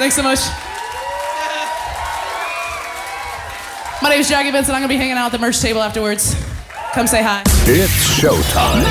Thanks so much. My name is Jackie Vincent. I'm going to be hanging out at the merch table afterwards. Come say hi. It's showtime.